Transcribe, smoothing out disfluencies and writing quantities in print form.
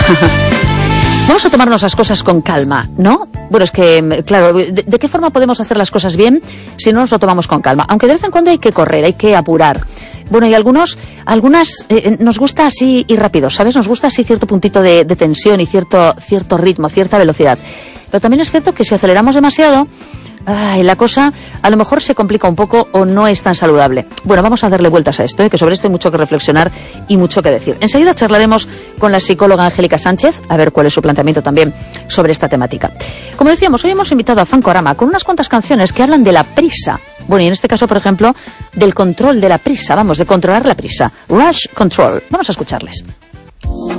Vamos a tomarnos las cosas con calma, ¿no? Bueno, es que, claro, ¿de qué forma podemos hacer las cosas bien si no nos lo tomamos con calma? Aunque de vez en cuando hay que correr, hay que apurar. Bueno, y algunas nos gusta así ir rápido, ¿sabes? Nos gusta así cierto puntito de tensión y cierto ritmo, cierta velocidad. Pero también es cierto que si aceleramos demasiado, la cosa a lo mejor se complica un poco o no es tan saludable. Bueno, vamos a darle vueltas a esto, que sobre esto hay mucho que reflexionar y mucho que decir. Enseguida charlaremos con la psicóloga Angélica Sánchez, a ver cuál es su planteamiento también sobre esta temática. Como decíamos, hoy hemos invitado a Fancorama con unas cuantas canciones que hablan de la prisa. Bueno, y en este caso, por ejemplo, del control de la prisa, de controlar la prisa. Rush Control. Vamos a escucharles.